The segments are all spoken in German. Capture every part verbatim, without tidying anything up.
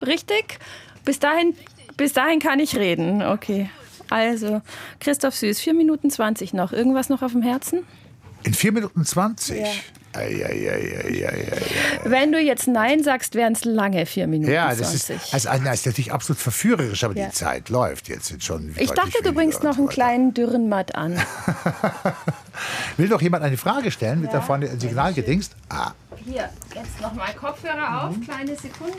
richtig? Bis dahin, bis dahin kann ich reden. Okay. Also, Christoph Süß, vier Minuten zwanzig noch. Irgendwas noch auf dem Herzen? In vier Minuten zwanzig? Ja. Ei, ei, ei, ei, ei, ei. Wenn du jetzt Nein sagst, wären es lange vier Minuten Ja, das zwanzig. ist, also, das ist natürlich absolut verführerisch, aber Ja. die Zeit läuft jetzt sind schon. Ich dachte, du bringst noch einen kleinen Dürrenmatt an. Will doch jemand eine Frage stellen? Mit Ja. da vorne ein Signal gedingst? Ah. Hier, jetzt nochmal Kopfhörer auf. Kleine Sekunde.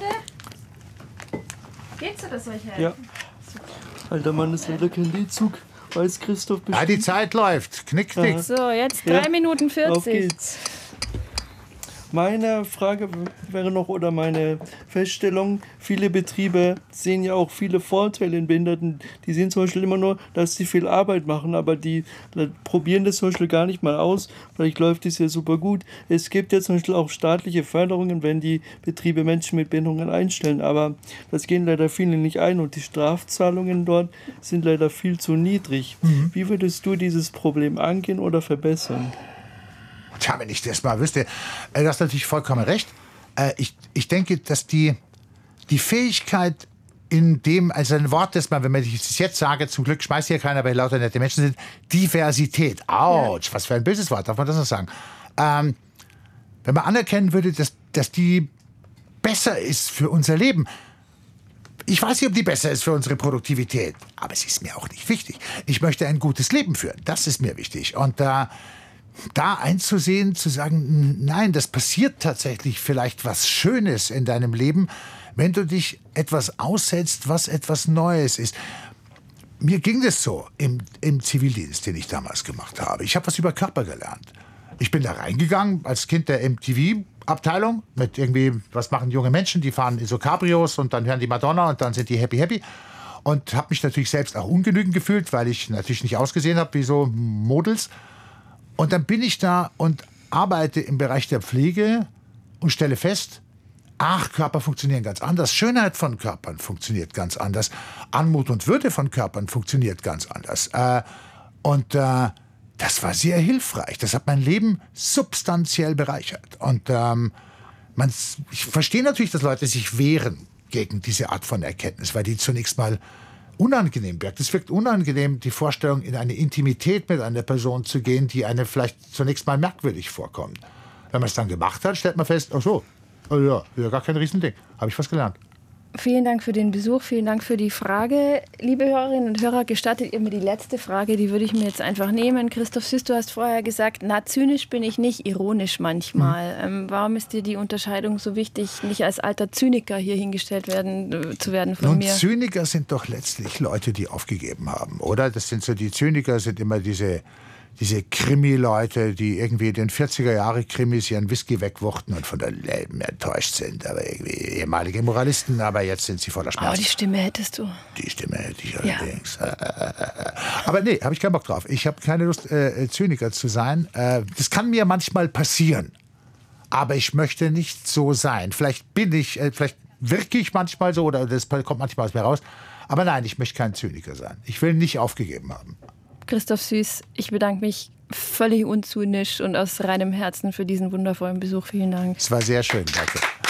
Geht's oder soll ich helfen? Ja. Alter Mann, ist wieder kein Liedzug. Weiß Christoph bestimmt. Ah, die Zeit läuft. Knick, knick. So, jetzt drei Ja. Minuten Auf vierzig. geht's. Meine Frage wäre noch, oder meine Feststellung, viele Betriebe sehen ja auch viele Vorteile in Behinderten. Die sehen zum Beispiel immer nur, dass sie viel Arbeit machen, aber die probieren das zum Beispiel gar nicht mal aus. Vielleicht läuft es ja super gut. Es gibt ja zum Beispiel auch staatliche Förderungen, wenn die Betriebe Menschen mit Behinderungen einstellen, aber das gehen leider viele nicht ein und die Strafzahlungen dort sind leider viel zu niedrig. Mhm. Wie würdest du dieses Problem angehen oder verbessern? Tja, wenn ich das mal wüsste, äh, du hast natürlich vollkommen recht. Äh, ich, ich denke, dass die, die Fähigkeit in dem, also ein Wort, das man, wenn man das jetzt sage, zum Glück schmeißt hier keiner, weil lauter nette Menschen sind, Diversität. Autsch, ja. Was für ein böses Wort, darf man das noch sagen? Ähm, wenn man anerkennen würde, dass, dass die besser ist für unser Leben. Ich weiß nicht, ob die besser ist für unsere Produktivität, aber es ist mir auch nicht wichtig. Ich möchte ein gutes Leben führen, das ist mir wichtig. Und da... Äh, Da einzusehen, zu sagen, nein, das passiert tatsächlich vielleicht was Schönes in deinem Leben, wenn du dich etwas aussetzt, was etwas Neues ist. Mir ging das so im, im Zivildienst, den ich damals gemacht habe. Ich habe was über Körper gelernt. Ich bin da reingegangen als Kind der M T V-Abteilung mit irgendwie, was machen junge Menschen, die fahren in so Cabrios und dann hören die Madonna und dann sind die happy, happy. Und habe mich natürlich selbst auch ungenügend gefühlt, weil ich natürlich nicht ausgesehen habe wie so Models. Und dann bin ich da und arbeite im Bereich der Pflege und stelle fest, ach, Körper funktionieren ganz anders. Schönheit von Körpern funktioniert ganz anders. Anmut und Würde von Körpern funktioniert ganz anders. Äh, und äh, das war sehr hilfreich. Das hat mein Leben substanziell bereichert. Und ähm, man, ich verstehe natürlich, dass Leute sich wehren gegen diese Art von Erkenntnis, weil die zunächst mal unangenehm wirkt. Es wirkt unangenehm, die Vorstellung, in eine Intimität mit einer Person zu gehen, die einem vielleicht zunächst mal merkwürdig vorkommt. Wenn man es dann gemacht hat, stellt man fest, ach so, oh ja, ja, gar kein Riesending. Habe ich was gelernt. Vielen Dank für den Besuch, vielen Dank für die Frage. Liebe Hörerinnen und Hörer, gestattet ihr mir die letzte Frage, die würde ich mir jetzt einfach nehmen. Christoph Süß, du hast vorher gesagt, na, zynisch bin ich nicht, ironisch manchmal. Mhm. Ähm, warum ist dir die Unterscheidung so wichtig, nicht als alter Zyniker hier hingestellt werden, äh, zu werden von Nun, mir? Zyniker sind doch letztlich Leute, die aufgegeben haben, oder? Das sind so, die Zyniker sind immer diese... Diese Krimi-Leute, die irgendwie in den vierziger-Jahre-Krimis ihren Whisky wegwuchten und von der Leben enttäuscht sind. Aber irgendwie ehemalige Moralisten, aber jetzt sind sie voller Schmerz. Aber die Stimme hättest du. Die Stimme hätte ich allerdings. Ja. Aber nee, habe ich keinen Bock drauf. Ich habe keine Lust, äh, Zyniker zu sein. Äh, das kann mir manchmal passieren. Aber ich möchte nicht so sein. Vielleicht bin ich, äh, vielleicht wirke ich manchmal so oder das kommt manchmal aus mir raus. Aber nein, ich möchte kein Zyniker sein. Ich will nicht aufgegeben haben. Christoph Süß, ich bedanke mich völlig unzynisch und aus reinem Herzen für diesen wundervollen Besuch. Vielen Dank. Es war sehr schön, danke.